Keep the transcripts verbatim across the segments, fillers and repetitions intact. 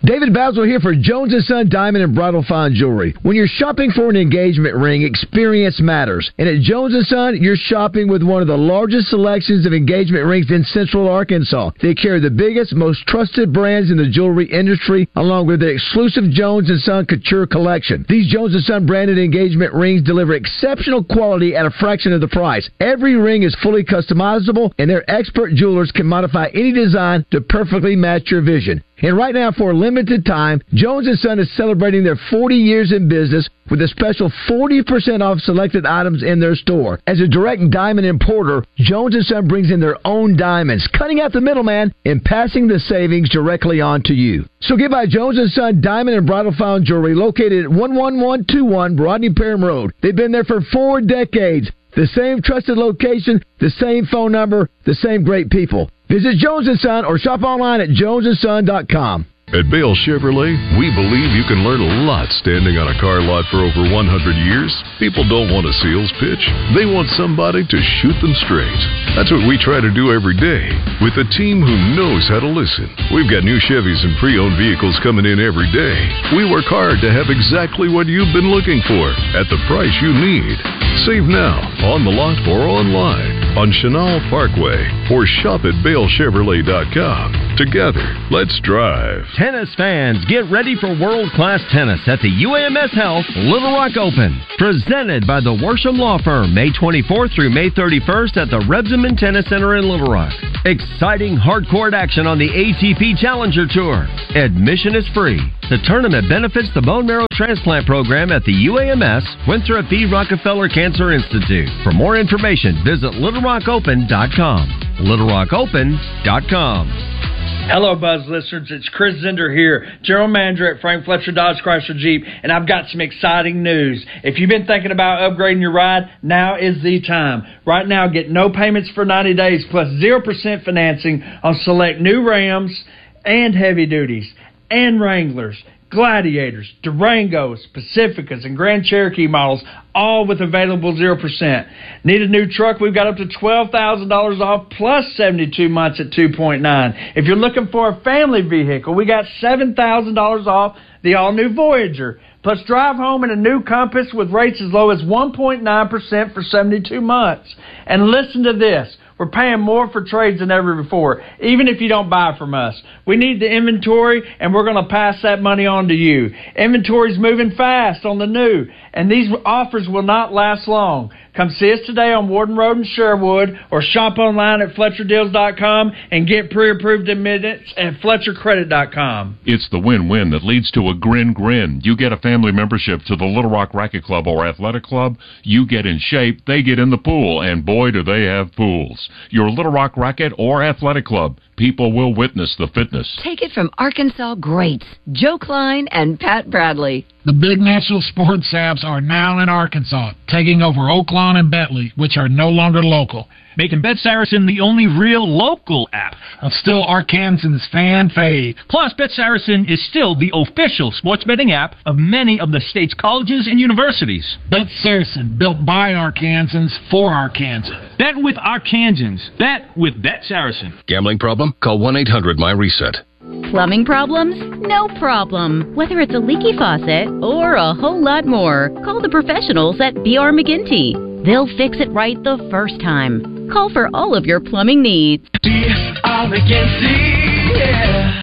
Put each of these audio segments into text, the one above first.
David Basil here for Jones and Son Diamond and Bridal Fine Jewelry. When you're shopping for an engagement ring, experience matters. And at Jones and Son, you're shopping with one of the largest selections of engagement rings in Central Arkansas. They carry the biggest, most trusted brands in the jewelry industry, along with the exclusive Jones and Son Couture collection. These Jones and Son branded engagement rings deliver exceptional quality at a fraction of the price. Every ring is fully customizable, and their expert jewelers can modify any design to perfectly match your vision. And right now, for a limited time, Jones and Son is celebrating their forty years in business with a special forty percent off selected items in their store. As a direct diamond importer, Jones and Son brings in their own diamonds, cutting out the middleman and passing the savings directly on to you. So get by Jones and Son Diamond and Bridal Fine Jewelry, located at one one one two one Rodney Parham Road. They've been there for four decades. The same trusted location, the same phone number, the same great people. Visit Jones and Son or shop online at jones and son dot com. At Bale Chevrolet, we believe you can learn a lot standing on a car lot for over one hundred years. People don't want a sales pitch. They want somebody to shoot them straight. That's what we try to do every day with a team who knows how to listen. We've got new Chevys and pre-owned vehicles coming in every day. We work hard to have exactly what you've been looking for at the price you need. Save now, on the lot or online, on Chenal Parkway, or shop at bale chevrolet dot com. Together, let's drive. Tennis fans, get ready for world-class tennis at the U A M S Health Little Rock Open. Presented by the Worsham Law Firm, May twenty-fourth through May thirty-first at the Rebsamen Tennis Center in Little Rock. Exciting hard-court action on the A T P Challenger Tour. Admission is free. The tournament benefits the bone marrow transplant program at the U A M S Winthrop B. Rockefeller Cancer Institute. For more information, visit little rock open dot com. little rock open dot com. Hello, Buzz listeners. It's Chris Zender here, General Manager at Frank Fletcher Dodge Chrysler Jeep, and I've got some exciting news. If you've been thinking about upgrading your ride, now is the time. Right now, get no payments for ninety days plus zero percent financing on select new Rams and heavy duties and Wranglers, Gladiators, Durangos, Pacificas, and Grand Cherokee models, all with available zero percent. Need a new truck? We've got up to twelve thousand dollars off plus seventy-two months at two point nine. If you're looking for a family vehicle, we got seven thousand dollars off the all-new Voyager. Plus drive home in a new Compass with rates as low as one point nine percent for seventy-two months. And listen to this. We're paying more for trades than ever before, even if you don't buy from us. We need the inventory, and we're going to pass that money on to you. Inventory's moving fast on the new, and these offers will not last long. Come see us today on Warden Road in Sherwood, or shop online at fletcher deals dot com and get pre-approved in minutes at fletcher credit dot com. It's the win-win that leads to a grin grin. You get a family membership to the Little Rock Racket Club or Athletic Club. You get in shape, they get in the pool, and boy, do they have pools. Your Little Rock Racket or Athletic Club. People will witness the fitness. Take it from Arkansas greats, Joe Klein and Pat Bradley. The big national sports apps are now in Arkansas, taking over Oaklawn and Bentley, which are no longer local, making Bet Saracen the only real local app. Of still Arkansans' fan fave. Plus, Bet Saracen is still the official sports betting app of many of the state's colleges and universities. Bet Saracen, built by Arkansans for Arkansans. Bet with Arkansans. Bet with Bet Saracen. Gambling problem? Call one eight hundred my reset. Plumbing problems? No problem. Whether it's a leaky faucet or a whole lot more, call the professionals at B R McGinty. They'll fix it right the first time. Call for all of your plumbing needs. B R McGinty, yeah.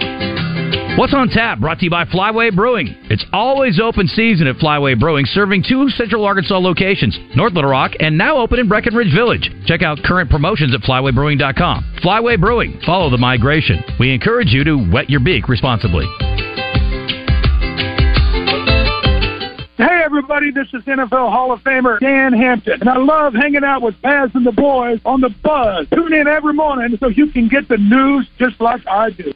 What's on tap? Brought to you by Flyway Brewing. It's always open season at Flyway Brewing, serving two Central Arkansas locations, North Little Rock and now open in Breckenridge Village. Check out current promotions at flyway brewing dot com. Flyway Brewing. Follow the migration. We encourage you to wet your beak responsibly. Hey, everybody, this is N F L Hall of Famer Dan Hampton, and I love hanging out with Baz and the boys on The Buzz. Tune in every morning so you can get the news just like I do.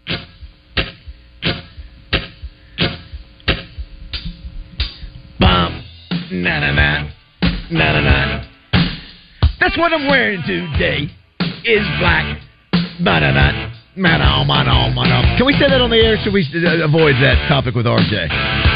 Bum, na na na, na na na. That's what I'm wearing today. Is black, ba na na, ma na ma na ma na. Can we say that on the air? Or should we avoid that topic with R J?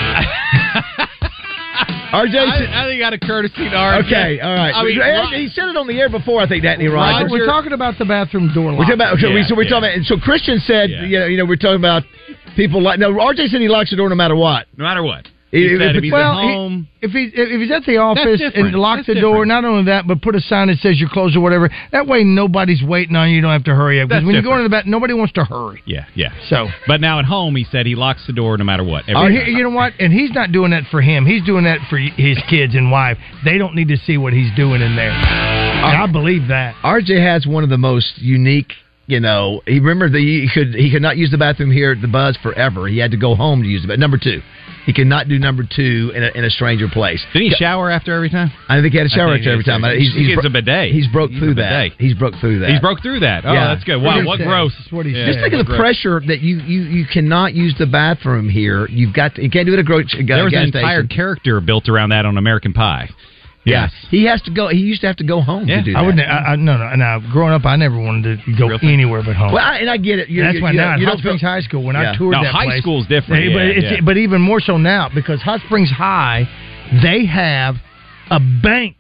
R J, I, I think out of courtesy to R J. Okay, all right. I mean, he said it on the air before, I think, Danny Rogers. We're talking about the bathroom door lock. We're talking about, okay, yeah, we, so we're yeah. talking about, so Christian said, yeah. you know, you know, we're talking about people like no. R J said he locks the door no matter what. No matter what. He If, said if if he's well, at home. He, if, he, if he's at the office different. and lock That's the door, different. not only that, but put a sign that says you're closed or whatever. That way, nobody's waiting on you. You don't have to hurry up. Because That's when you go different. into the back, nobody wants to hurry. Yeah, yeah. So, but now at home, he said he locks the door no matter what. Every Oh, time. he, you know what? And he's not doing that for him. He's doing that for his kids and wife. They don't need to see what he's doing in there. And I believe that. R J has one of the most unique. You know, he remember the he could he could not use the bathroom here at the Buzz forever. He had to go home to use it. But number two, he could not do number two in a, in a stranger place. Didn't he shower after every time? I think he had a shower I think after every time. it's- He's, he he's gets a bidet. He's broke He's through a that. bidet. He's broke through that. He's broke through that. Oh, Yeah. that's good. Wow, what gross. That's what he Yeah, Just think of what the gross. pressure that you, you, you cannot use the bathroom here. You've got to, you can't do it at a gro- gas There was an entire station. character built around that on American Pie. Yeah, he has to go. He used to have to go home Yeah. to do that. I wouldn't. I, I, no, no. Now, growing up, I never wanted to go anywhere but home. Well, I, and I get it. You, That's you, why you, now you at Hot don't feel- Springs High School, when Yeah. I toured No, that high place, school's different. They, but, Yeah, it's, yeah. but even more so now, because Hot Springs High, they have a bank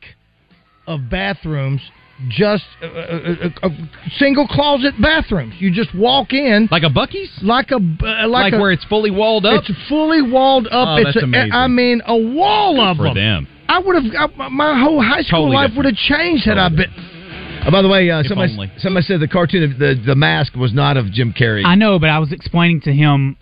of bathrooms, just uh, uh, uh, uh, single closet bathrooms. You just walk in like a Buc-ee's, like a uh, like, like a, where it's fully walled up. It's fully walled up. Oh, it's that's a, amazing. I mean, a wall Good of for them. them. I would have my whole high school Totally life different. would have changed had I been. Oh, by the way, uh, If somebody only. somebody said the cartoon of the the mask was not of Jim Carrey. I know, but I was explaining to him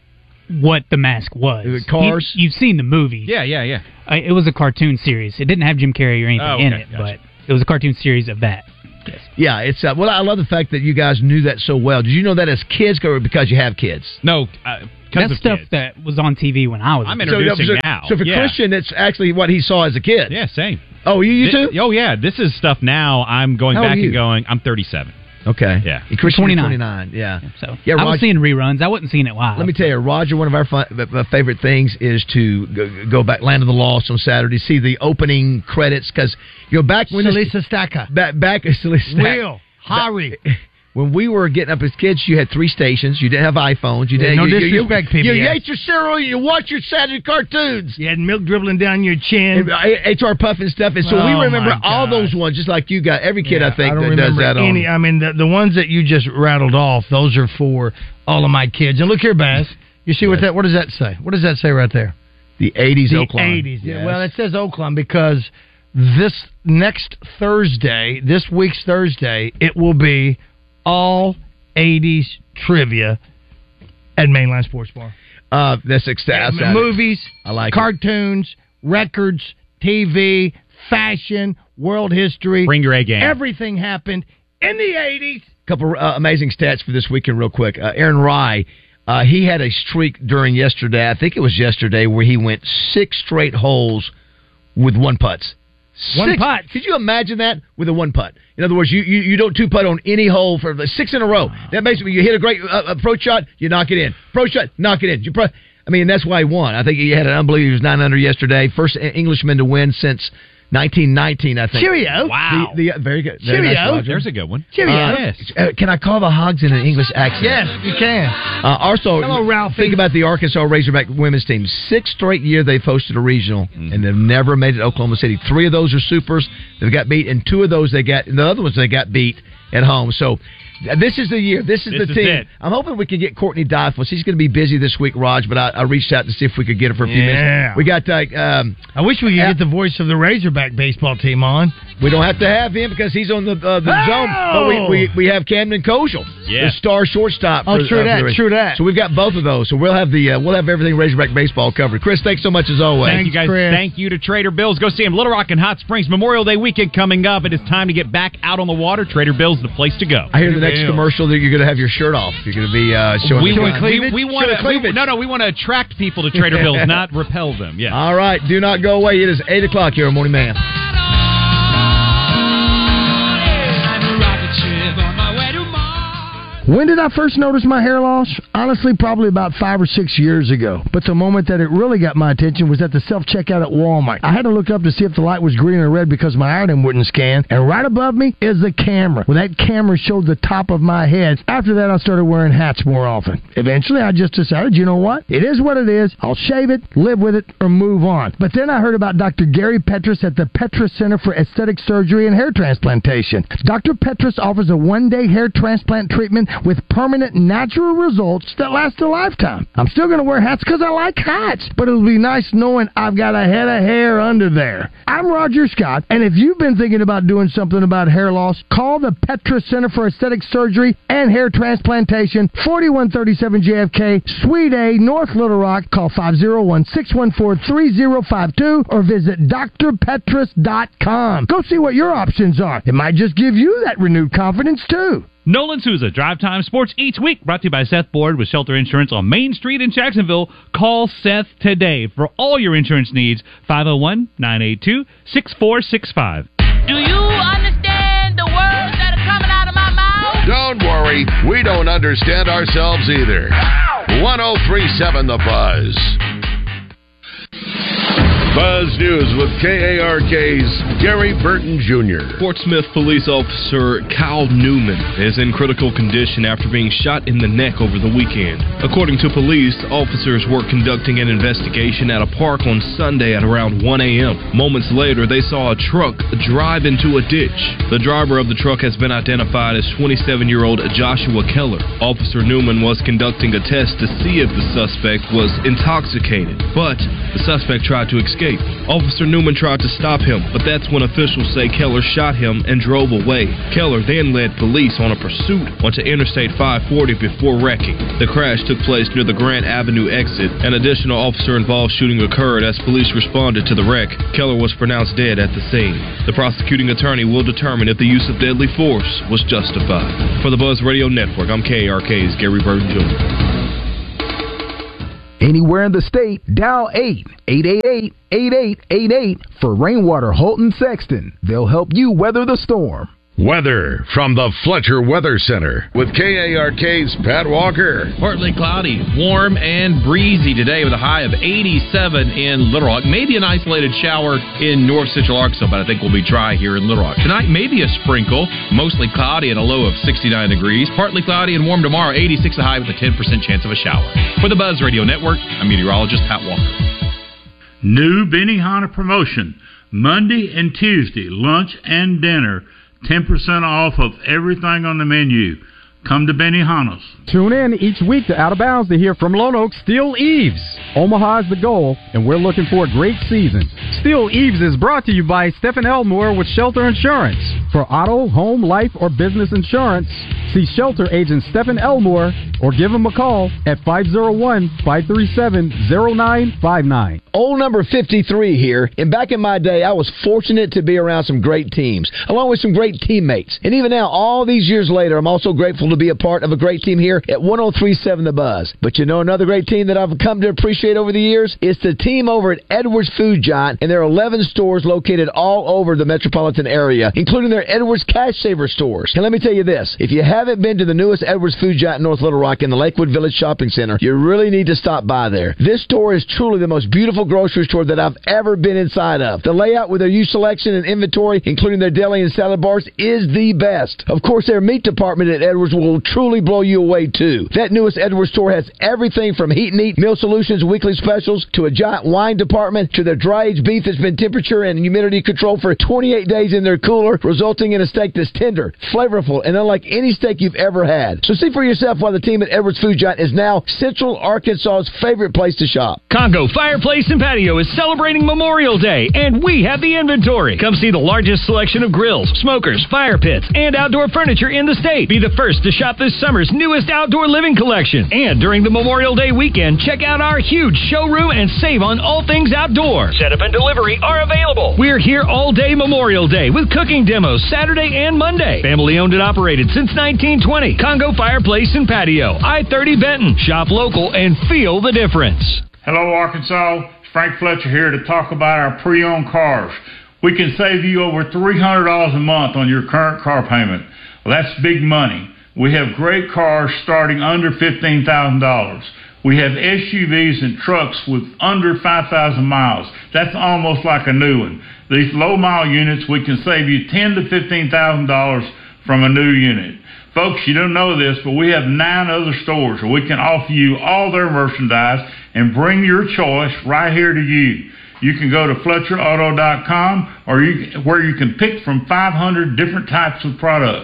what the mask was. Is it Cars? He- you've seen the movie. Yeah, yeah, yeah. Uh, it was a cartoon series. It didn't have Jim Carrey or anything Oh, in okay, it, gotcha. but it was a cartoon series of that. Yeah, it's uh, well. I love the fact that you guys knew that so well. Did you know that as kids, or because you have kids? No, uh, That's of stuff kids. that was on T V when I was. I'm a kid. introducing so, so, now. So for Yeah. Christian, it's actually what he saw as a kid. Yeah, same. Oh, you, you Thi- too? Oh, yeah. This is stuff now. I'm going How old back are you? and going. I'm thirty-seven. Okay. Yeah. Christian twenty-nine. twenty-nine. Yeah. So Yeah, I was Roger- seeing reruns. I wasn't seeing it live. Let me tell you, Roger, one of our fun, uh, favorite things is to go, go back, Land of the Lost on Saturday, see the opening credits, because, you know, back when... this- Salisa Staka. Back, back, Salisa Staka. Will. Harry. When we were getting up as kids, you had three stations. You didn't have iPhones. You Yeah, didn't. no you, you- disrespect, you, P B S. You ate your cereal. You watched your Saturday cartoons. You had milk dribbling down your chin. And, uh, H R Puff and stuff. And so we Oh, remember my all God. those ones, just like you got. Every kid, Yeah, I think, I don't that does remember that any. on. I mean, the, the ones that you just rattled off, those are for all of my kids. And look here, Bass. You see what that? What does that say? What does that say right there? The eighties The Oakland. eighties. Yeah. Well, it says Oakland because this next Thursday, this week's Thursday, it will be all eighties trivia at Mainline Sports Bar. Uh, that's ecstatic. Yeah, movies, I like it. cartoons, records, T V, fashion, world history. Bring your A game. Everything happened in the eighties. Couple uh, amazing stats for this weekend, real quick. Uh, Aaron Rye, uh, he had a streak during yesterday. I think it was yesterday where he went six straight holes with one putts. One Six. putt. Could you imagine that with a one putt? In other words, you, you, you don't two putt on any hole for the six in a row. That basically you hit a great uh, approach shot, you knock it in. Approach shot, knock it in. You pro- I mean, that's why he won. I think he had an unbelievable. He was nine under yesterday. First Englishman to win since nineteen nineteen, I think. Cheerio. Wow. The, the, very good. Very Cheerio. nice, Roger. There's a good one. Cheerio. Uh, Yes. uh, can I call the Hogs in an English accent? Yes, you can. Uh, also, Hello, Ralphie. think about the Arkansas Razorback women's team. Six straight year they've hosted a regional, Mm-hmm. and they've never made it to Oklahoma City. Three of those are supers. They've got beat, and two of those they got, and the other ones they got beat at home. So th- this is the year. This is This the is team. it. I'm hoping we can get Courtney Dyfus. He's going to be busy this week, Raj, but I, I reached out to see if we could get her for a few Yeah. minutes. We got. Uh, um, I wish we could Uh, get the voice of the Razorback baseball team on. we don't have to have him because he's on the uh, the Oh! zone. But we, we we have Camden Kojal, Yeah. the star shortstop. Oh, for, true uh, that, for the- true that. So we've got both of those. So we'll have the uh, we'll have everything Razorback baseball covered. Chris, thanks so much as always. Thank you guys. Chris. Thank you to Trader Bill's. Go see him. Little Rock and Hot Springs Memorial Day weekend coming up. It is time to get back out on the water. Trader Bill's the place to go. I hear the next commercial that you're going to have your shirt off. You're going to be uh, showing we, the we, gun. we, we want Showing to cleavage. no no we want to attract people to Trader Bill's, not repel them. Yeah. All right, do not go away. It is eight o'clock here on Morning Man. When did I first notice my hair loss? Honestly, probably about five or six years ago. But the moment that it really got my attention was at the self-checkout at Walmart. I had to look up to see if the light was green or red because my item wouldn't scan. And right above me is the camera. Well, that camera showed the top of my head. After that, I started wearing hats more often. Eventually, I just decided, you know what? It is what it is. I'll shave it, live with it, or move on. But then I heard about Doctor Gary Petrus at the Petrus Center for Aesthetic Surgery and Hair Transplantation. Doctor Petrus offers a one-day hair transplant treatment with permanent natural results that last a lifetime. I'm still going to wear hats because I like hats, but it'll be nice knowing I've got a head of hair under there. I'm Roger Scott, and if you've been thinking about doing something about hair loss, call the Petra Center for Aesthetic Surgery and Hair Transplantation, forty-one thirty-seven J F K, Suite A, North Little Rock. Call five oh one, six one four, three oh five two or visit d r petras dot com. Go see what your options are. It might just give you that renewed confidence, too. Nolan Souza, Drive Time Sports each week, brought to you by Seth Board with Shelter Insurance on Main Street in Jacksonville. Call Seth today for all your insurance needs. five oh one, nine eight two, six four six five. Do you understand the words that are coming out of my mouth? Don't worry, we don't understand ourselves either. one oh three point seven The Buzz. Buzz News with K A R K's Gary Burton Junior Portsmouth police officer Kyle Newman is in critical condition after being shot in the neck over the weekend. According to police, officers were conducting an investigation at a park on Sunday at around one a.m. Moments later, they saw a truck drive into a ditch. The driver of the truck has been identified as twenty-seven-year-old Joshua Keller. Officer Newman was conducting a test to see if the suspect was intoxicated, but the suspect tried to escape. Officer Newman tried to stop him, but that's when officials say Keller shot him and drove away. Keller then led police on a pursuit onto Interstate five forty before wrecking. The crash took place near the Grant Avenue exit. An additional officer-involved shooting occurred as police responded to the wreck. Keller was pronounced dead at the scene. The prosecuting attorney will determine if the use of deadly force was justified. For the Buzz Radio Network, I'm K A R K's Gary Burton Junior Anywhere in the state, dial eight eight eight eight, eight eight eight eight for Rainwater Holton Sexton. They'll help you weather the storm. Weather from the Fletcher Weather Center with K A R K's Pat Walker. Partly cloudy, warm and breezy today with a high of eighty-seven in Little Rock. Maybe an isolated shower in north central Arkansas, but I think we'll be dry here in Little Rock. Tonight, maybe a sprinkle, mostly cloudy and a low of sixty-nine degrees. Partly cloudy and warm tomorrow, eighty-six a high with a ten percent chance of a shower. For the Buzz Radio Network, I'm meteorologist Pat Walker. New Benihana promotion, Monday and Tuesday, lunch and dinner. ten percent off of everything on the menu. Come to Benihana's. Tune in each week to Out of Bounds to hear from Lone Oak Steel Eaves. Omaha is the goal, and we're looking for a great season. Steel Eaves is brought to you by Stephen Elmore with Shelter Insurance. For auto, home, life, or business insurance, see Shelter Agent Stephen Elmore or give him a call at five oh one, five three seven, oh nine five nine. Old number fifty-three here, and back in my day, I was fortunate to be around some great teams, along with some great teammates. And even now, all these years later, I'm also grateful to be a part of a great team here at one oh three point seven The Buzz. But you know another great team that I've come to appreciate over the years? It's the team over at Edwards Food Giant, and there are eleven stores located all over the metropolitan area, including their Edwards Cash Saver stores. And let me tell you this, if you haven't been to the newest Edwards Food Giant in North Little Rock in the Lakewood Village Shopping Center, you really need to stop by there. This store is truly the most beautiful grocery store that I've ever been inside of. The layout with their used selection and inventory, including their deli and salad bars, is the best. Of course, their meat department at Edwards will truly blow you away, too. That newest Edwards store has everything from heat and eat, meal solutions, weekly specials, to a giant wine department, to their dry-aged beef that's been temperature and humidity controlled for twenty-eight days in their cooler, resulting in a steak that's tender, flavorful, and unlike any steak you've ever had. So see for yourself why the team at Edwards Food Giant is now Central Arkansas's favorite place to shop. Congo Fireplace and Patio is celebrating Memorial Day, and we have the inventory. Come see the largest selection of grills, smokers, fire pits, and outdoor furniture in the state. Be the first to shop this summer's newest outdoor living collection. And during the Memorial Day weekend, check out our huge showroom and save on all things outdoor. Setup and delivery are available. We're here all day Memorial Day with cooking demos Saturday and Monday. Family owned and operated since nineteen twenty. Congo Fireplace and Patio, I thirty Benton. Shop local and feel the difference. Hello, Arkansas. It's Frank Fletcher here to talk about our pre-owned cars. We can save you over three hundred dollars a month on your current car payment. Well, that's big money. We have great cars starting under fifteen thousand dollars. We have S U Vs and trucks with under five thousand miles. That's almost like a new one. These low-mile units, we can save you ten thousand to fifteen thousand dollars from a new unit. Folks, you don't know this, but we have nine other stores where we can offer you all their merchandise and bring your choice right here to you. You can go to Fletcher Auto dot com or you, where you can pick from five hundred different types of products.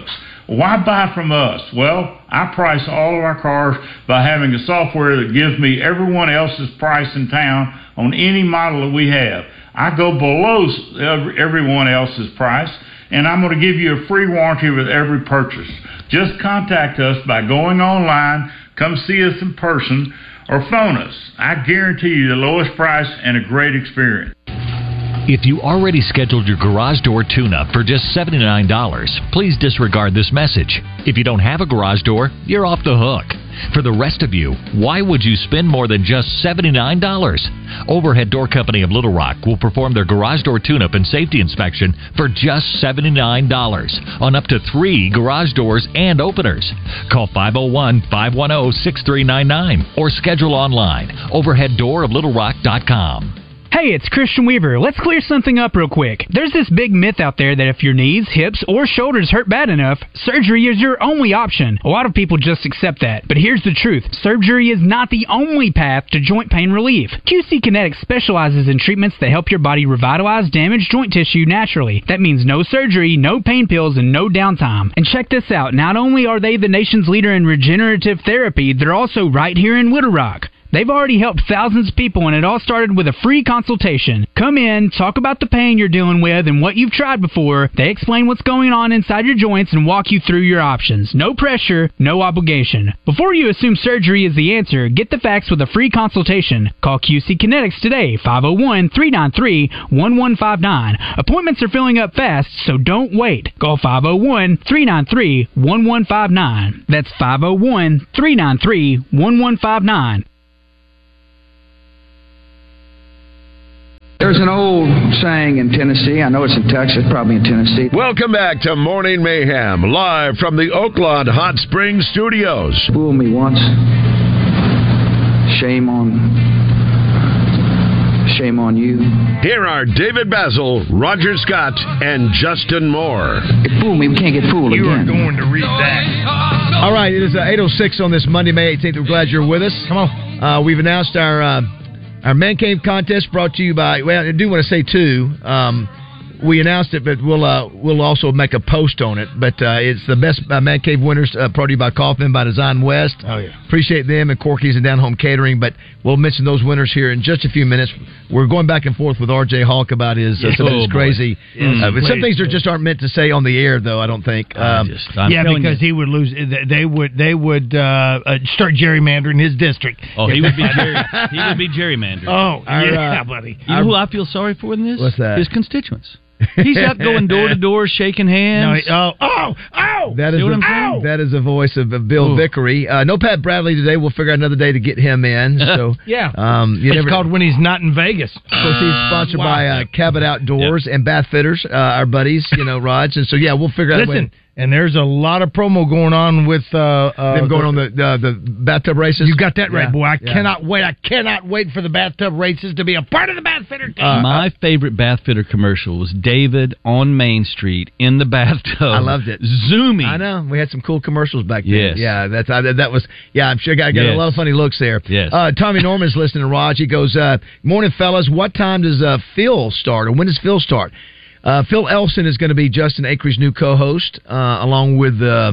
Why buy from us? Well, I price all of our cars by having a software that gives me everyone else's price in town on any model that we have. I go below everyone else's price, and I'm going to give you a free warranty with every purchase. Just contact us by going online, come see us in person, or phone us. I guarantee you the lowest price and a great experience. If you already scheduled your garage door tune-up for just seventy-nine dollars, please disregard this message. If you don't have a garage door, you're off the hook. For the rest of you, why would you spend more than just seventy-nine dollars? Overhead Door Company of Little Rock will perform their garage door tune-up and safety inspection for just seventy-nine dollars on up to three garage doors and openers. Call five oh one, five one oh, six three nine nine or schedule online, overhead door of little rock dot com. Hey, it's Christian Weaver. Let's clear something up real quick. There's this big myth out there that if your knees, hips, or shoulders hurt bad enough, surgery is your only option. A lot of people just accept that. But here's the truth. Surgery is not the only path to joint pain relief. Q C Kinetics specializes in treatments that help your body revitalize damaged joint tissue naturally. That means no surgery, no pain pills, and no downtime. And check this out. Not only are they the nation's leader in regenerative therapy, they're also right here in Little Rock. They've already helped thousands of people, and it all started with a free consultation. Come in, talk about the pain you're dealing with and what you've tried before. They explain what's going on inside your joints and walk you through your options. No pressure, no obligation. Before you assume surgery is the answer, get the facts with a free consultation. Call Q C Kinetics today, five oh one, three nine three, one one five nine. Appointments are filling up fast, so don't wait. Call five oh one, three nine three, one one five nine. That's five oh one, three nine three, one one five nine. There's an old saying in Tennessee, I know it's in Texas, probably in Tennessee. Welcome back to Morning Mayhem, live from the Oaklawn Hot Springs Studios. Fool me once, shame on, shame on you. Here are David Basil, Roger Scott, and Justin Moore. It fooled me, we can't get fooled you again. You are going to read that. All right, it is uh, eight oh six on this Monday, May eighteenth. We're glad you're with us. Come on. Uh, we've announced our... Uh, Our Man Cave contest brought to you by, well, I do want to say two. Um, we announced it, but we'll uh, we'll also make a post on it. But uh, it's the best uh, Man Cave winners uh, brought to you by Kaufman by Design West. Oh, yeah. Appreciate them and Corky's and Down Home Catering. But we'll mention those winners here in just a few minutes. We're going back and forth with R J Hawk about his, uh, some of his oh, crazy. Yes, uh, but some things please. are just aren't meant to say on the air, though, I don't think. Um, just, I'm yeah, because you. he would lose. They would they would uh, uh, start gerrymandering his district. Oh, he would be Jerry, he would be gerrymandered. Oh, Our, yeah, uh, buddy. You know who I feel sorry for in this? What's that? His constituents. He's out going door to door, shaking hands. No, he, oh, oh, oh! That is, See what a, I'm saying? that is a voice of, of Bill Ooh. Vickery. Uh, no Pat Bradley today. We'll figure out another day to get him in. So yeah, um, you it's never, called when he's not in Vegas. Of course, he's sponsored wow. by uh, Cabot Outdoors Yep. and Bath Fitters, uh, our buddies, you know, Rods. And so, yeah, we'll figure out a way. Listen, and there's a lot of promo going on with uh, uh, Them going on the, the the bathtub races. You got that right, Yeah, boy. I yeah. cannot wait. I cannot wait for the bathtub races to be a part of the Bath Fitter team. Uh, My favorite Bath Fitter commercial was David on Main Street in the bathtub. I loved it. Zooming. I know. We had some cool commercials back then. Yes. Yeah, that's I, that was. Yeah, I'm sure I got Yes. a lot of funny looks there. Yes. Uh, Tommy Norman's listening to Raj. He goes, uh, "Morning, fellas. What time does uh, Phil start, or when does Phil start?" Uh, Phil Elson is going to be Justin Acre's new co-host, uh, along with uh,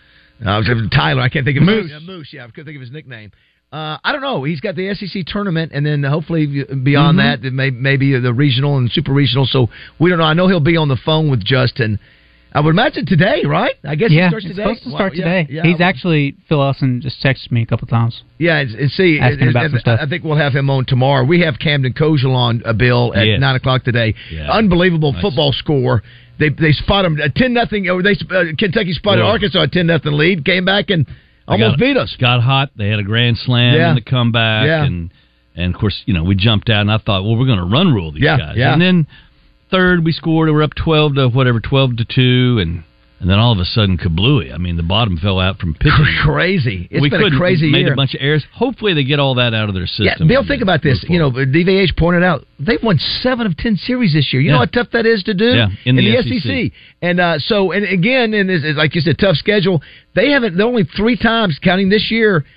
I was Tyler. I can't think of Moose. his, uh, Moose. Yeah, I couldn't think of his nickname. Uh, I don't know. He's got the S E C tournament, and then hopefully beyond Mm-hmm. that, it may, maybe the regional and super regional. So we don't know. I know he'll be on the phone with Justin. I would imagine today, right? I guess yeah, he starts it's today. supposed to start Wow, yeah, today. yeah. He's actually, Phil Elson just texted me a couple times. Yeah, and, and see, Asking and, about and some stuff. I think we'll have him on tomorrow. We have Camden Kojal on a bill at Yes. nine o'clock today. Yeah. Unbelievable Nice. football score. They they spot him a ten nothing. Or they uh, Kentucky spotted Whoa. Arkansas a ten nothing lead. Came back and They almost got, beat us. Got hot. They had a grand slam Yeah. in the comeback, Yeah. and and of course, you know, we jumped out, and I thought, well, we're going to run rule these Yeah, guys. yeah. And then third, we scored. We were up twelve to whatever, twelve to two, and and then all of a sudden, kablooey! I mean, the bottom fell out from pitching. Crazy. It's we been a couldn't- crazy made year. a bunch of errors. Hopefully, they get all that out of their system. Yeah, Bill, and think then about this. move You know, forward. D V H pointed out they've won seven of ten series this year. You know Yeah. how tough that is to do Yeah, in the S E C. And uh, so, and again, and this is like you said, tough schedule. They haven't. They're only three times counting this year.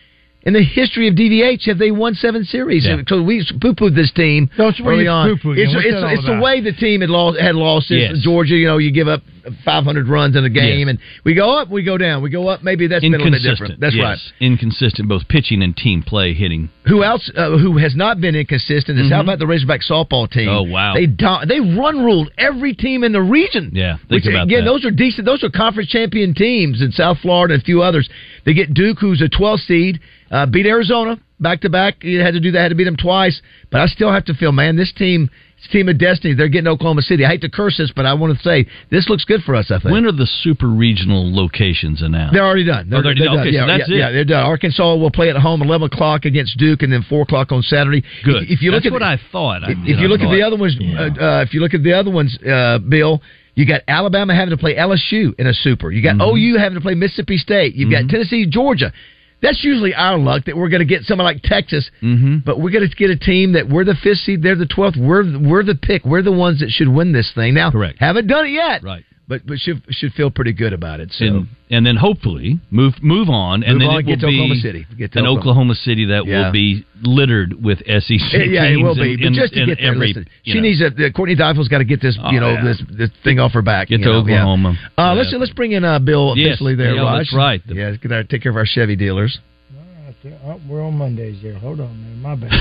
in the history of D V H have they won seven series. Yeah. Because we poo-pooed this team That's what early you on. poo-pooed. It's, What's it's, that all it's the about? way the team had lost had losses. Yes. Georgia, you know, you give up five hundred runs in a game, Yes. and we go up, we go down, we go up. Maybe that's been a little bit different. That's yes. right. Inconsistent, both pitching and team play, hitting. Who else? Uh, who has not been inconsistent is Mhm. how about the Razorback softball team? Oh, wow. They do, they run ruled every team in the region. Yeah, think Which, about again, that. those are decent. Those are conference champion teams in South Florida and a few others. They get Duke, who's a twelfth seed, uh, beat Arizona back to back. You had to do that. Had to beat them twice. But I still have to feel, man, this team. It's a team of destiny. They're getting Oklahoma City. I hate to curse this, but I want to say this looks good for us, I think. When are the super regional locations announced? They're already done. They're, Oh, they're they're done. done. Okay, yeah, so that's yeah, it. yeah, they're done. Arkansas will play at home eleven o'clock against Duke, and then four o'clock on Saturday. Good. If, if you look That's at what I thought. I- If, you if know, you look I at the thought- other ones, Yeah. uh, uh, if you look at the other ones, uh, Bill, you got Alabama having to play L S U in a super. You got Mm-hmm. O U having to play Mississippi State. You've got Tennessee, Georgia. That's usually our luck that we're going to get someone like Texas, mm-hmm. but we're going to get a team that we're the fifth seed, they're the twelfth. We're we're the pick. We're the ones that should win this thing. Now, Correct. haven't done it yet, Right. But but should should feel pretty good about it. So. And, and then hopefully move move on, and Move then on, it get will to be Oklahoma City. Get to an Oklahoma. Oklahoma City that Yeah. will be littered with S E C Yeah, teams. it will be. in- But in- just to in get there, every, listen, you she know. needs a. Uh, Courtney Deifel's got to get this, you Oh, know, yeah. this this thing off her back. Get you to know, yeah. Oklahoma. Uh, let's Yeah. let's bring in uh, Bill Yes. officially there, Yeah, Raj. that's right. The- Yeah, get our take care of our Chevy dealers. Oh, we're on Mondays there. Hold on there. My bad.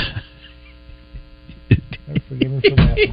Forgive me for that.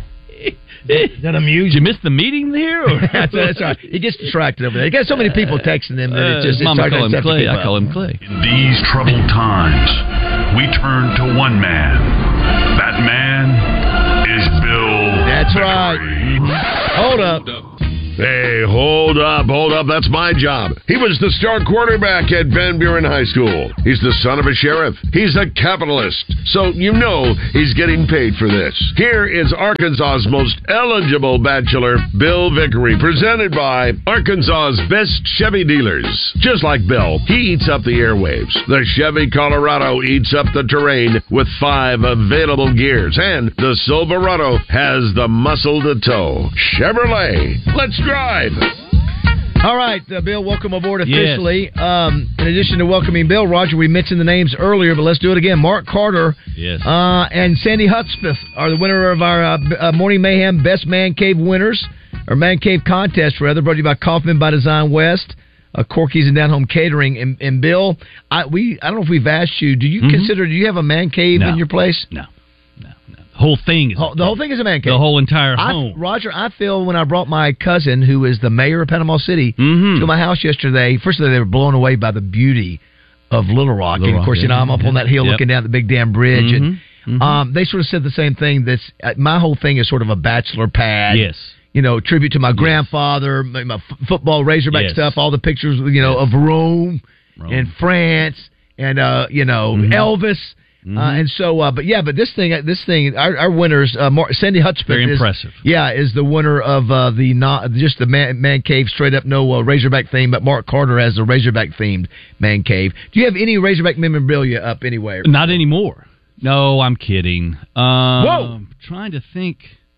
Is that amusing? Did you miss the meeting there? Or? that's, that's all right. He gets distracted over there. He got so many people texting him that Uh, it's just his mama it's hard call him to Clay. keep I up. call him Clay. In these troubled times, we turn to one man. That man is Bill. That's right. Hold up. Hey, hold up, hold up. That's my job. He was the star quarterback at Van Buren High School. He's the son of a sheriff. He's a capitalist. So you know he's getting paid for this. Here is Arkansas's most eligible bachelor, Bill Vickery, presented by Arkansas's best Chevy dealers. Just like Bill, he eats up the airwaves. The Chevy Colorado eats up the terrain with five available gears. And the Silverado has the muscle to tow. Chevrolet. Let's drive. All right, uh, Bill, welcome aboard Yes. officially. Um, in addition to welcoming Bill, Roger, we mentioned the names earlier, but let's do it again. Mark Carter Yes. uh, and Sandy Hudspeth are the winner of our uh, B- uh, Morning Mayhem Best Man Cave winners, or Man Cave contest, rather, brought to you by Kaufman by Design West, uh, Corky's and Down Home Catering. And, and Bill, I, we I don't know if we've asked you, do you Mhm. consider, do you have a man cave No. in your place? No. The whole thing is Whole- the whole thing is a man cave. the whole entire I, home. Roger, I feel when I brought my cousin, who is the mayor of Panama City, Mhm. to my house yesterday, first of all, they were blown away by the beauty of Little Rock. Little and of Rock, course, you know, yeah. I'm up on that hill Yep. looking down the big damn bridge. Mhm. And Mhm. um, they sort of said the same thing. That's uh, my whole thing is sort of a bachelor pad. Yes. You know, tribute to my grandfather, my, my f- football Razorback Yes. stuff, all the pictures, you know, of Rome, Rome. and France and, uh, you know, Mhm. Elvis. Mhm. Uh, and so, uh, but yeah, but this thing, this thing, our, our winners, uh, Mar- Sandy Hudspeth, Very is, impressive. yeah, is the winner of uh, the not just the man, man cave straight up no uh, Razorback theme, but Mark Carter has the Razorback themed man cave. Do you have any Razorback memorabilia up anywhere? Not anymore. No, I'm kidding. Um, Whoa. I'm trying to think.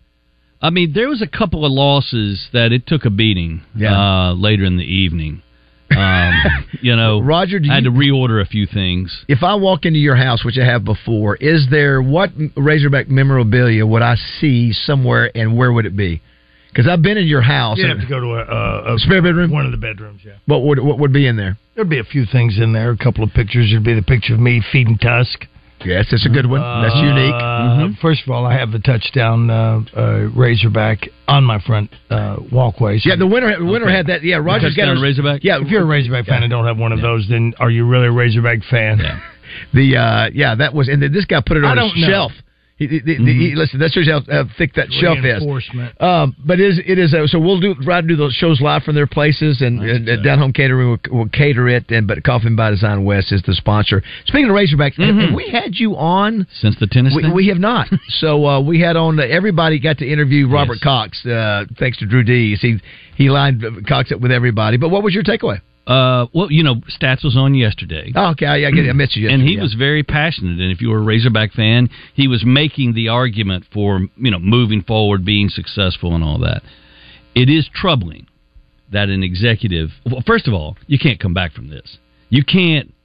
I mean, there was a couple of losses that it took a beating Yeah. uh, later in the evening. Um, you know, Roger, do I had you- to reorder a few things. If I walk into your house, which I have before, is there what Razorback memorabilia would I see somewhere, and where would it be? Because I've been in your house. You'd and- have to go to a, a, a spare bedroom. one of the bedrooms. Yeah, What would what would be in there? there'd be a few things in there. A couple of pictures. There'd be the picture of me feeding Tusk. Yes, that's a good one. That's Uh, unique. Uh, First of all, I have the touchdown uh, uh, Razorback on my front uh, walkway. So Yeah, the winner the winner Okay. had that. Yeah, Roger's got Touchdown his- Razorback? Yeah, if you're a Razorback fan and don't have one of those, then are you really a Razorback fan? Yeah. The uh, yeah, that was, and then this guy put it I on don't his know. shelf. He, he, he- he- listen, that shows you how uh, thick that shelf is. Reinforcement. Um, but it is it is uh, so we'll do try to do those shows live from their places, and, and uh, Down Home Catering will, will cater it. And but Coffin by Design West is the sponsor. Speaking of Razorbacks, have- Mhm. have we had you on Since the tennis We, thing? we have not. So uh, we had on uh, everybody got to interview Robert Yes. Cox, uh, thanks to Drew Dees. He he lined Cox up with everybody. But what was your takeaway? Uh, well, you know, Stats was on yesterday. Oh, okay, I, I, get it. I missed you yesterday. And he yeah. was very passionate. And if you were a Razorback fan, he was making the argument for, you know, moving forward, being successful and all that. It is troubling that an executive, well, first of all, you can't come back from this. You can't,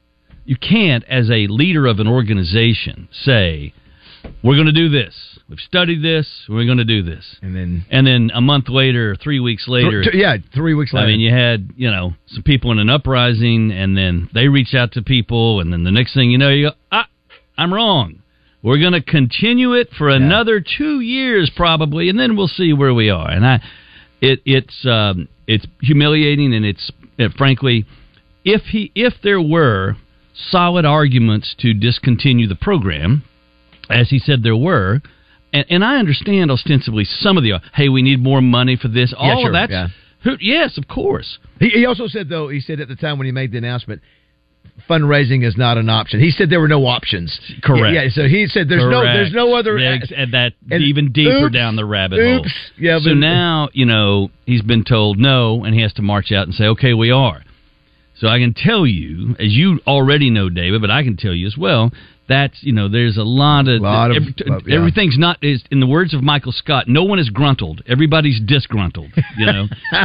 you can't, as a leader of an organization, say, we're going to do this. We've studied this. We're going to do this. And then and then a month later, three weeks later. Th- yeah, three weeks later. I mean, you had, you know, some people in an uprising, and then they reach out to people, and then the next thing you know, you go, ah, I'm wrong. We're going to continue it for another two years probably, and then we'll see where we are. And I, it, it's um, it's humiliating, and it's it, frankly, if he if there were solid arguments to discontinue the program, as he said there were, and, and I understand ostensibly some of the, hey, we need more money for this. All yeah, sure, of that's, yeah. who, yes, of course. He, he also said, though, he said at the time when he made the announcement, fundraising is not an option. He said there were no options. Correct. Yeah, yeah so he said there's Correct. no there's no other. Yeah, and that and even deeper oops, down the rabbit oops, hole. Yeah, so but, now, you know, he's been told no, and he has to march out and say, okay, we are. So I can tell you, as you already know, David, but I can tell you as well, that's, you know, there's a lot of, lot of every, yeah. everything's not, is in the words of Michael Scott, no one is gruntled. Everybody's disgruntled, you know.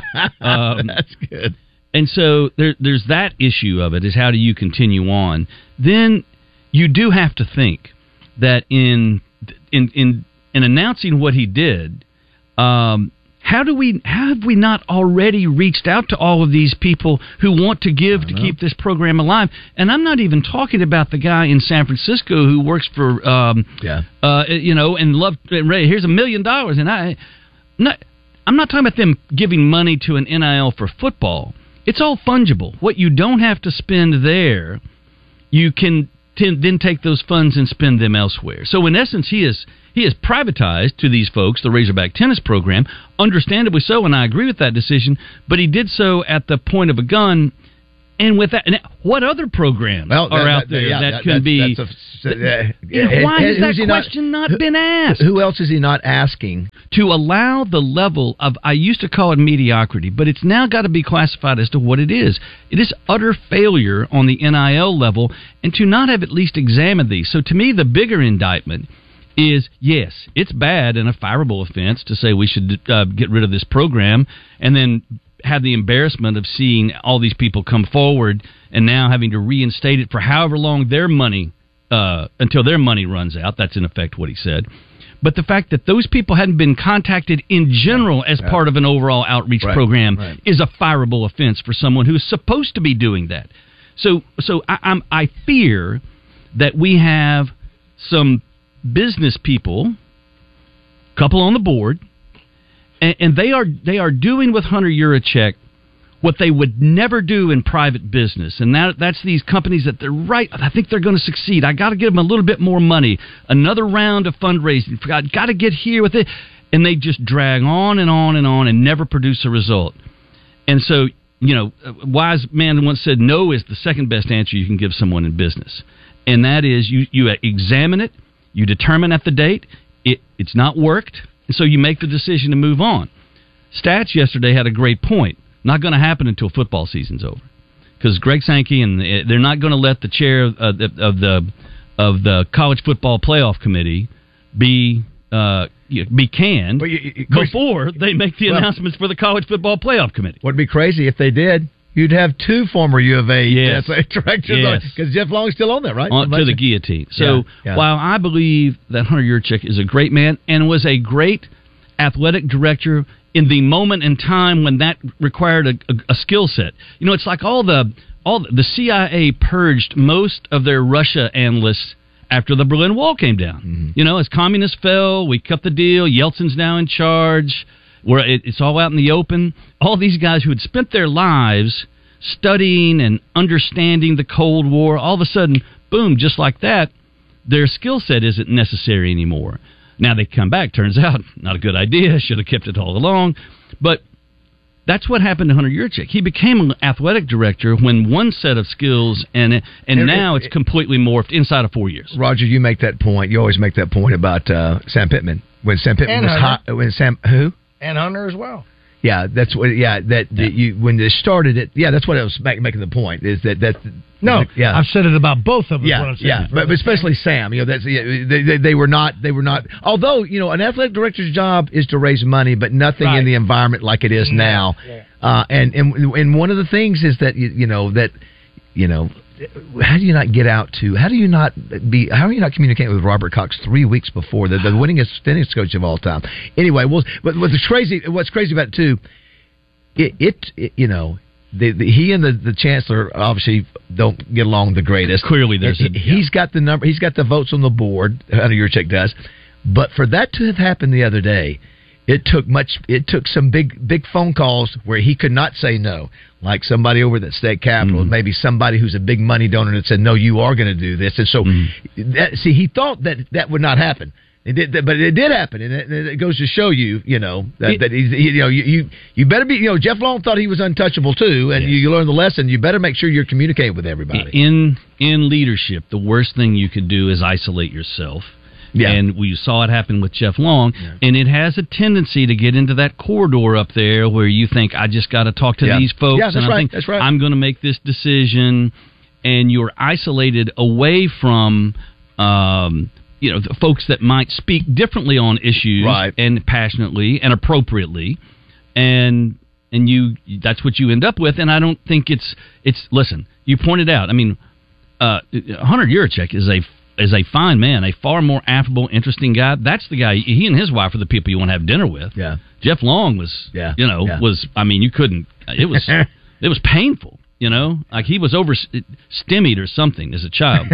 um, that's good. And so there, there's that issue of it, is how do you continue on? Then you do have to think that in in in, in announcing what he did, um, how do we how have we not already reached out to all of these people who want to give to keep this program alive? And I'm not even talking about the guy in San Francisco who works for um, yeah uh, you know and love here's a million dollars and I not I'm not talking about them giving money to an N I L for football. It's all fungible. What you don't have to spend there, you can t- then take those funds and spend them elsewhere. So in essence, he is he is privatized to these folks the Razorback tennis program, understandably so, and I agree with that decision. But he did so at the point of a gun. And with that, and what other programs well, that, are out that, there yeah, that, that could that's, be? That's a, uh, yeah, why has that he question not, not been asked? Who else is he not asking? To allow the level of, I used to call it mediocrity, but it's now got to be classified as to what it is. It is utter failure on the N I L level, and to not have at least examined these. So to me, the bigger indictment is, yes, it's bad and a fireable offense to say we should uh, get rid of this program, and then have the embarrassment of seeing all these people come forward and now having to reinstate it for however long their money, uh, until their money runs out. That's in effect what he said. But the fact that those people hadn't been contacted in general as yeah. part of an overall outreach right. program right. is a fireable offense for someone who's supposed to be doing that. So, so I, I'm, I fear that we have some business people, couple on the board, and, and they are they are doing with Hunter Yurachek what they would never do in private business, and that that's these companies that they're right. I think they're going to succeed. I got to give them a little bit more money, another round of fundraising. I got to get here with it, and they just drag on and on and on and never produce a result. And so, you know, a wise man once said, "No is the second best answer you can give someone in business," and that is you you examine it, you determine at the date it it's not worked, and so you make the decision to move on. Stats yesterday had a great point. Not going to happen until football season's over, because Greg Sankey and they're not going to let the chair of the of the, of the college football playoff committee be uh, be canned you, you, before they make the well, announcements for the college football playoff committee. Would be crazy if they did. You'd have two former U of A yes. directors because yes. Jeff Long's still on there, right? On to the guillotine. So yeah, yeah. while I believe that Hunter Yurachek is a great man and was a great athletic director in the moment in time when that required a, a, a skill set. You know, it's like all the all the, the C I A purged most of their Russia analysts after the Berlin Wall came down. Mm-hmm. You know, as communists fell, we cut the deal. Yeltsin's now in charge. Where it, it's all out in the open. All these guys who had spent their lives studying and understanding the Cold War, all of a sudden, boom, just like that, their skill set isn't necessary anymore. Now they come back. Turns out, not a good idea. Should have kept it all along. But that's what happened to Hunter Yurachek. He became an athletic director when one set of skills, and and, and now it's completely morphed inside of four years. Roger, you make that point. You always make that point about uh, Sam Pittman. When Sam Pittman and was hot, when Sam who and Hunter as well. Yeah, that's what. Yeah, that, yeah. that you when they started it. Yeah, that's what I was make, making the point. Is that that. No, yeah. I've said it about both of them. Yeah, what I'm saying. yeah, but, but especially Sam. You know, that's yeah, they, they they were not they were not. Although you know, an athletic director's job is to raise money, but nothing right. in the environment like it is now. Yeah. Uh, and and and one of the things is that you, you know that you know how do you not get out to? How do you not be? How are you not communicating with Robert Cox three weeks before the, the winningest tennis coach of all time? Anyway, well, but what's crazy? What's crazy about it too? It, it, it you know. The, the, he and the, the chancellor obviously don't get along the greatest. Clearly, there's he, a, yeah. he's got the number. He's got the votes on the board. Hunter Yurchek does, but for that to have happened the other day, it took much. It took some big big phone calls where he could not say no, like somebody over at state capitol, mm-hmm. maybe somebody who's a big money donor that said no, you are going to do this, and so mm-hmm. that, see, he thought that that would not happen. It did, but it did happen, and it, it goes to show you, you know, that, it, that he's, you know, you, you you better be, you know, Jeff Long thought he was untouchable too, and yes. you, you learn the lesson. You better make sure you're communicating with everybody. In in leadership, the worst thing you could do is isolate yourself. Yeah. And we saw it happen with Jeff Long, yeah. and it has a tendency to get into that corridor up there where you think, I just got to talk to yeah. these folks, yeah, that's and I right. think that's right. I'm going to make this decision, and you're isolated away from. Um, You know, the folks that might speak differently on issues, right. and passionately and appropriately, and and you that's what you end up with. And I don't think it's it's. Listen, you pointed out. I mean, uh, Hunter Yurchek is a is a fine man, a far more affable, interesting guy. That's the guy. He and his wife are the people you want to have dinner with. Yeah. Jeff Long was, yeah. you know, yeah. was. I mean, you couldn't. It was it was painful. You know, like he was over stymied or something as a child.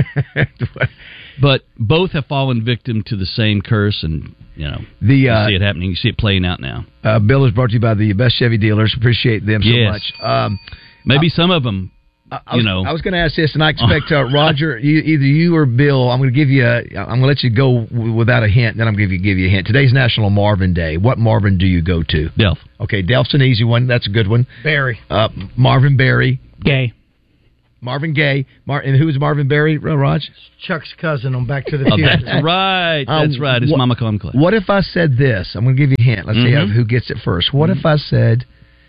But both have fallen victim to the same curse, and you know the, uh, you see it happening. You see it playing out now. Uh, Bill is brought to you by the best Chevy dealers. Appreciate them so yes. much. Um, Maybe uh, some of them, I, I you was, know. I was going to ask this, and I expect uh, Roger, you, either you or Bill. I'm going to give you. A, I'm going to let you go w- without a hint. Then I'm going to give you a hint. Today's National Marvin Day. What Marvin do you go to? Delph. Okay, Delph's an easy one. That's a good one. Barry. Uh, Marvin Berry. Gay. Marvin Gaye. Mar- and who's Marvin Berry, Raj? Chuck's cousin on Back to the oh, Future. That's right. That's um, right. It's what, Mama Call him Clay. What if I said this? I'm going to give you a hint. Let's mm-hmm. see who gets it first. What mm-hmm. if I said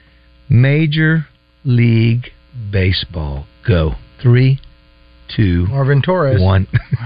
Major League Baseball? Go. Three, two, Marvin Torres. One.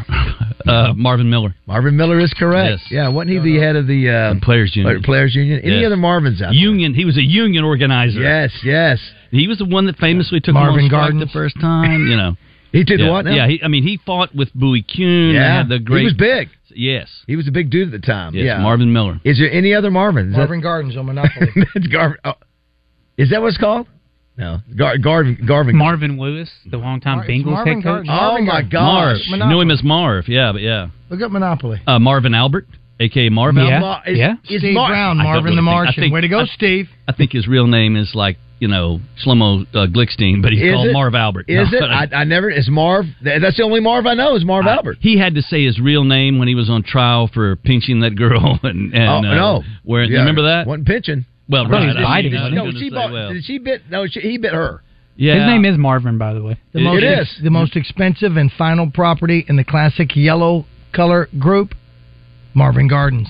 uh, Marvin Miller. Marvin Miller is correct. Yes. Yeah, wasn't he the head of the, uh, the Players Union? Players Union. Any yes. other Marvins out Union. there? He was a union organizer. Yes, yes. He was the one that famously took Marvin him on Gardens the first time. You know. He did yeah. what now? Yeah, he, I mean, he fought with Bowie Kuhn. Yeah, had the great, he was big. Yes. He was a big dude at the time. Yes, yeah. Marvin Miller. Is there any other Marvin? Is Marvin that... Gardens on Monopoly. That's Gar- oh. Is that what it's called? No. Gar- Gar- Garvin. Marvin Lewis, the longtime Mar- Bengals Marvin head coach. Gardens. Oh, Marvin my Gardens. gosh. Marv. Knew him as Marv. Yeah, but yeah. Look up Monopoly. Uh, Marvin Albert, a k a. Marvin. Yeah. Mar- is, yeah. Is Steve Mar- Brown, I don't Marvin really the think- Martian. I think- Way to go, I- Steve. I think his real name is like, you know, Shlomo uh, Glickstein, but he's Is called it? Marv Albert. Is no, it? I, I never. Is Marv? That's the only Marv I know. Is Marv I, Albert? He had to say his real name when he was on trial for pinching that girl. And, and oh uh, no, where yeah. you remember that? Wasn't pinching. Well, I thought he right. was I biting. mean, I was No, gonna she say, bought, well. did she bit? No, she, he bit her. Yeah. His name is Marvin, by the way. The It- most it ex- is. the most expensive and final property in the classic yellow color group, Marvin Gardens.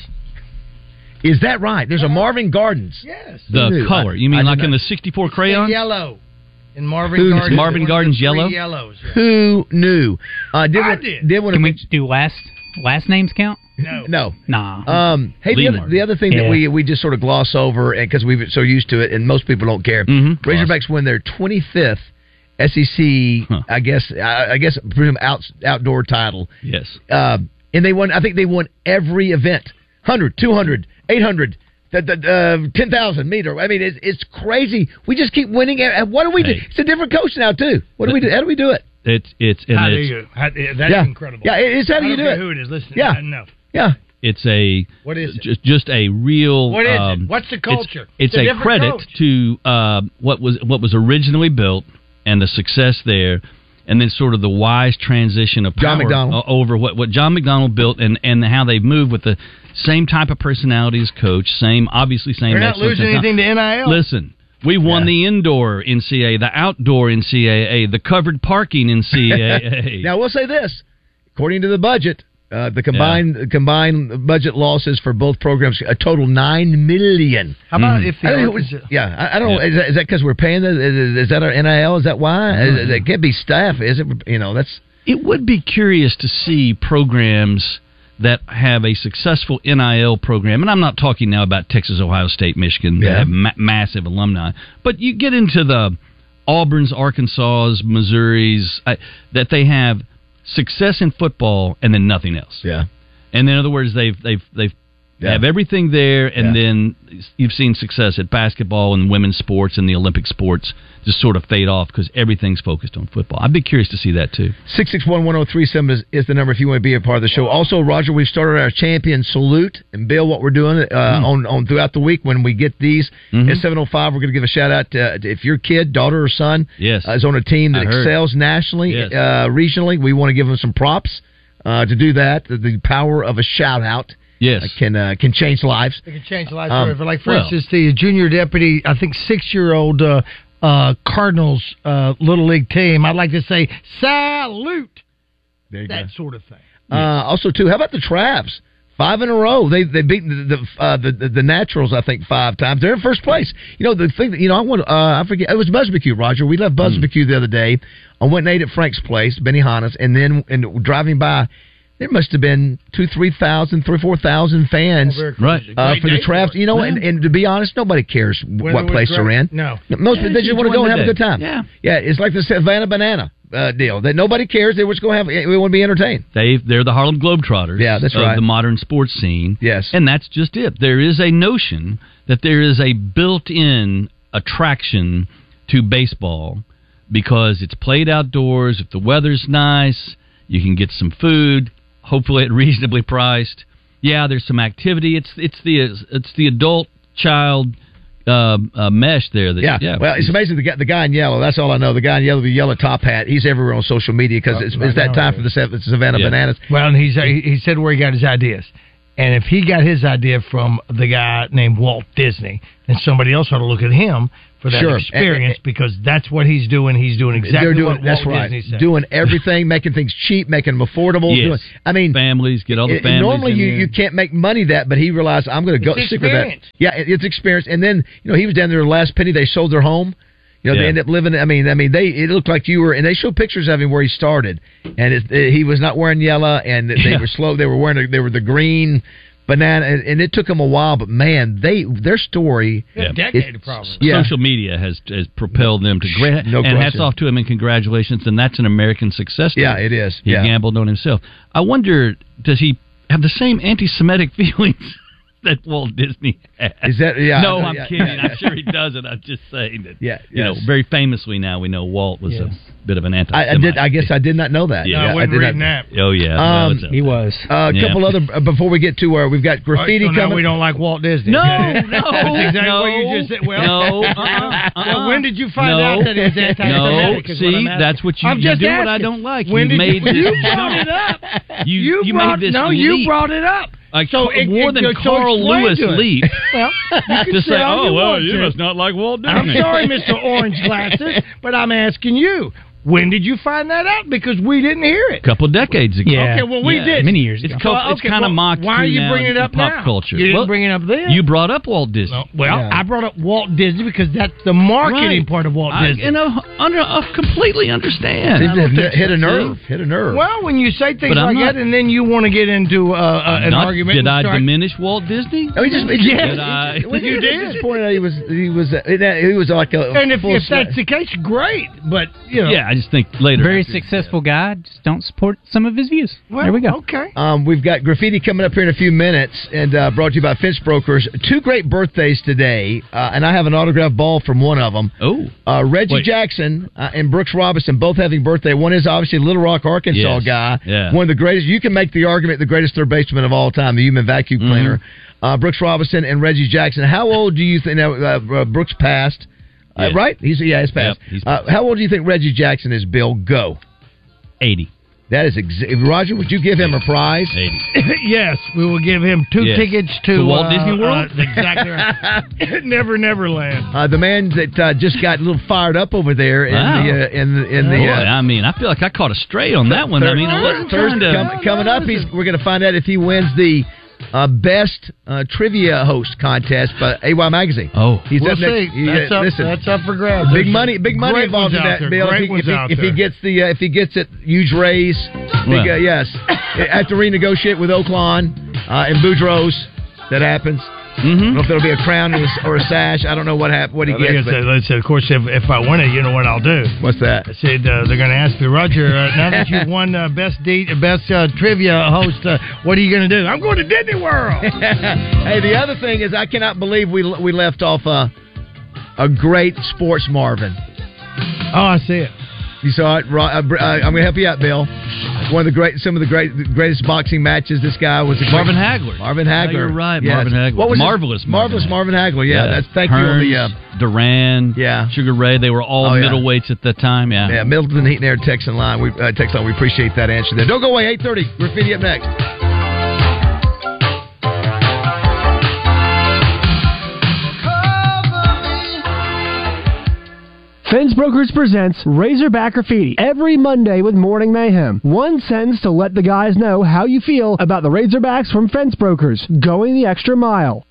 Is that right? There's a Marvin Gardens. Yes. The Who knew? color. I- You mean I did like not- in the sixty-four crayon? The yellow. In Marvin Who's Gardens. Marvin one of the Gardens three yellow? Yellows. Yeah. Who knew? Uh, did I want, did. did want Can to we do last last names count? No. No. Nah. Um, hey, the Lee other, Marvin. the other thing Yeah. that we we just sort of gloss over, and because we've so used to it, and most people don't care. Mhm. Razorbacks win their twenty-fifth S E C, Huh. I guess, I, I guess, presume out, outdoor title. Yes. Uh, and they won. I think they won every event: one hundred, two hundred, eight hundred. The, the, uh, ten thousand meter. I mean, it's, it's crazy. We just keep winning. And what do we Hey. do? It's a different coach now too. What do we do? How do we do it? It's it's and How do it's you? How, that's yeah. incredible. Yeah, it- it's how do I you don't do care it? who it is. Listen. Yeah. uh, No. Yeah. it's a What is it? just just a real. What is um, it? What's the it's- culture? It's, It's a a, different credit coach. to uh, what was what was originally built and the success there, and then sort of the wise transition of John power McDonald. uh, over what, what John McDonald built, and, and how they've moved with the same type of personality as coach, same obviously same. They're not excellence losing and- anything to N I L. Listen. We won Yeah. the indoor N C A A, the outdoor N C A A, the covered parking N C A A. Now, we'll say this. According to the budget, uh, the combined combined budget losses for both programs, a total nine million. How about Mhm. if I the don't know, is it- yeah, I, I don't know. Yeah. Is that, is that because we're paying? The, is, is that our N I L? Is that why? Is, it can't be staff, is it? You know, that's It would be curious to see programs that have a successful N I L program, and I'm not talking now about Texas, Ohio State, Michigan, that Yeah. have ma- massive alumni, but you get into the Auburn's, Arkansas's, Missouri's, I, that they have success in football and then nothing else. Yeah. And in other words, they've they've they've Yeah. have everything there, and Yeah. then you've seen success at basketball and women's sports and the Olympic sports just sort of fade off because everything's focused on football. I'd be curious to see that too. six six one, one oh three seven is, is the number if you want to be a part of the show. Also, Roger, we've started our champion salute. And Bill, what we're doing uh, mm. on, on throughout the week when we get these mm-hmm. at seven oh five, we're going to give a shout out to, to if your kid, daughter, or son yes. uh, is on a team that I excels heard. nationally, yes. uh, regionally, we want to give them some props uh, to do that. The, the power of a shout out. Yes, uh, can uh, can change lives. It can change lives. Um, forever. Like for well, instance, the junior deputy, I think six-year-old uh, uh, Cardinals uh, little league team. I'd like to say salute. There you that go. sort of thing. Uh, also, too, how about the Travs? Five in a row. They they beat the the, uh, the the the Naturals, I think, five times. They're in first place. You know the thing that you know I want. Uh, I forget. It was Buzzbecue, Roger. We left Buzzbecue mm. the other day. I went and ate at Frank's place, Benihana's, and then and driving by. There must have been two, three thousand, three, four thousand fans, oh, right? Uh, for the Travs. You know, yeah. and, and to be honest, nobody cares when what place great. they're in. No, most yeah, they just want to go and have a good time. Yeah, yeah. It's like the Savannah Banana uh, deal that nobody cares. They just go have. We want to be entertained. They they're the Harlem Globetrotters. Yeah, that's of right. The modern sports scene. Yes, and that's just it. There is a notion that there is a built-in attraction to baseball because it's played outdoors. If the weather's nice, you can get some food. Hopefully, at reasonably priced. Yeah, there's some activity. It's it's the it's the adult child uh, uh, mesh there. That, yeah. yeah, well, it's amazing. The guy, the guy in yellow. That's all I know. The guy in yellow, the yellow top hat. He's everywhere on social media because it's, it's that time for the Savannah yeah. Bananas. Well, and he's he, he said where he got his ideas. And if he got his idea from the guy named Walt Disney, then somebody else ought to look at him for that sure. experience and, and, because that's what he's doing. He's doing exactly doing, what that's Walt right. Disney said. Doing everything, making things cheap, making them affordable. Yes. Doing, I mean, families get all the families. Normally, in you, there. you can't make money that, but he realized I'm going to go it's stick with that. Yeah, it, it's experience. And then you know he was down there the last penny. They sold their home. You know, yeah. they ended up living. I mean, I mean, they. It looked like you were, and they showed pictures of him where he started, and it, it, he was not wearing yellow, and they yeah. were slow. They were wearing. A, they were the green. Banana, and, and it took them a while, but man, they their story. Yeah. Decade problem. Yeah. Social media has has propelled them to great. No and question. hats off to him and congratulations. And that's an American success story. Yeah, it is. He yeah. gambled on himself. I wonder, does he have the same anti-Semitic feelings that Walt Disney has? Is that? Yeah. No, know, I'm yeah. kidding. I'm sure he doesn't. I'm just saying that. Yeah. You yes. know, very famously now we know Walt was yes. a bit of an anti-Semite. I, I did. I guess I did not know that. Yeah, no, I wasn't I did reading not, that. Oh yeah, um, well, he was. Uh, a yeah. couple other uh, before we get to where we've got graffiti right, so coming. Now we don't like Walt Disney. No, okay? no, That's exactly no, what you just said. Well, no. Uh-uh, uh-uh. well, when did you find no, out that it's anti-Semitic? No, is see, what I'm asking. that's what you, I'm you just do. asking. What I don't like. When you did made you, this. you brought it up. You, you, you brought, made this no, leap. you brought it up. Like so it, more it, than so Carl Lewis to leap. Well, you to say, all oh you well, want you to. must not like Walt Disney. I'm sorry, Mister Orange Glasses, but I'm asking you. When did you find that out? Because we didn't hear it. A couple decades ago. Yeah. Okay, well, we yeah. did. Many years ago. It's, co- well, it's okay, kind of well, mocked why are you now bringing it up in pop now? culture. You didn't well, bring it up then. You brought up Walt Disney. No, well, yeah. I brought up Walt Disney because that's the marketing right. part of Walt I, Disney. You know, under, I completely understand. It, it, hit a nerve. Hit a nerve. Well, when you say things But like not, that, and then you want to get into uh, uh, an not, argument. Did and I start, diminish Walt Disney? No, he just, he just, Yes. did I, well, you he did. just pointed out he was he was uh, he was like a. And if, full if that's the case, great. But you know, yeah, I just think later. Very after, successful guy. Just don't support some of his views. well, there we go. Okay. Um, we've got graffiti coming up here in a few minutes, and uh, brought to you by Fence Brokers. Two great birthdays today, uh, and I have an autographed ball from one of them. Oh, uh, Reggie Wait. Jackson uh, and Brooks Robinson both having birthday. One is obviously Little Rock, Arkansas yes. guy. Yeah. One of the greatest. You can make the argument the greatest third baseman of all time, the human vacuum cleaner. Mm-hmm. Uh, Brooks Robinson and Reggie Jackson. How old do you think? Now, uh, uh, Brooks passed, uh, Yes. right? He's yeah, he's passed. Yep, he's uh, passed. how old do you think Reggie Jackson is? Bill, go. eighty. That is exa- Roger. Would you give him a prize? eighty. Yes, we will give him two Yes. tickets to To Walt uh, Disney World? Uh, exactly right. Never, Neverland. Uh, the man that uh, just got a little fired up over there in Wow. the uh, in the in Boy, the. Uh, I mean, I feel like I caught a stray on that one. I mean, I wasn't trying Thursday, to. com- coming up, he's, we're going to find out if he wins the uh, best uh, trivia host contest by A Y Magazine. Oh, he's We'll up next. see. he- That's up- listen, that's up for grabs. Big There's money, big money great involved in ones out that. there. Bill, Great if he, ones if, he, out if he there. gets the uh, if he gets it, huge raise. Big, Well. uh, yes, have to renegotiate with Oakland uh, and Boudreaux's. That happens. Mm-hmm. I don't know if there'll be a crown or a, or a sash. I don't know what hap- what he I think gets. I said, I said, of course, if, if I win it, you know what I'll do. What's that? I said uh, they're going to ask me, Roger. Uh, now that you've won uh, best de- best uh, trivia host, uh, what are you going to do? I'm going to Disney World. Hey, the other thing is, I cannot believe we we left off uh, a great sports Marvin. Oh, I see it. You saw it. Uh, I'm going to help you out, Bill. One of the great, some of the great, greatest boxing matches. This guy was a Marvin Hagler. Marvin Hagler. No, you're right, Yes. Marvin Hagler. What was marvelous, his, marvelous Marvin Hagler. Yeah, Yeah. that's thank Hearns, you on the uh, Duran, yeah, Sugar Ray. They were all Oh, yeah. middleweights at that time. Yeah, yeah. Middleton Heat and Air text line. We uh, text line. We appreciate that answer there. Don't go away. eight thirty. Graffiti up next. Fence Brokers presents Razorback Graffiti every Monday with Morning Mayhem. One sentence to let the guys know how you feel about the Razorbacks from Fence Brokers. Going the extra mile.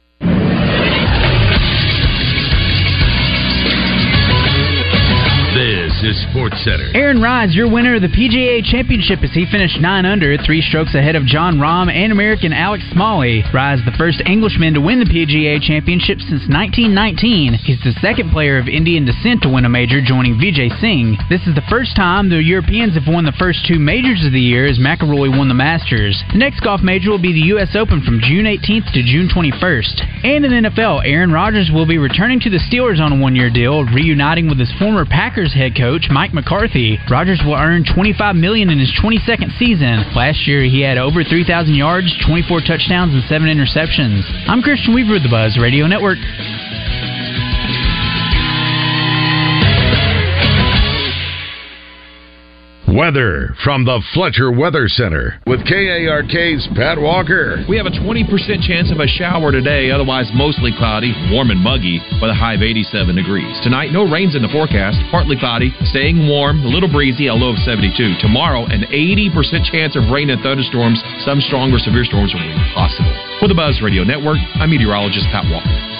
This is Sports Center. Aaron Rise, your winner of the P G A Championship as he finished nine under, three strokes ahead of John Rahm and American Alex Smalley. Rise, the first Englishman to win the P G A Championship since nineteen nineteen. He's the second player of Indian descent to win a major, joining Vijay Singh. This is the first time the Europeans have won the first two majors of the year, as McIlroy won the Masters. The next golf major will be the U S Open from June eighteenth to June twenty-first. And in the N F L, Aaron Rodgers will be returning to the Steelers on a one-year deal, reuniting with his former Packers head coach Mike McCarthy. Rodgers will earn twenty-five million dollars in his twenty-second season. Last year, he had over three thousand yards, twenty-four touchdowns, and seven interceptions. I'm Christian Weaver of the Buzz Radio Network. Weather from the Fletcher Weather Center with K A R K's Pat Walker. We have a twenty percent chance of a shower today, otherwise mostly cloudy, warm and muggy, with a high of eighty-seven degrees. Tonight, no rains in the forecast, partly cloudy, staying warm, a little breezy, a low of seventy-two. Tomorrow, an eighty percent chance of rain and thunderstorms. Some strong or severe storms will be possible. For the Buzz Radio Network, I'm meteorologist Pat Walker.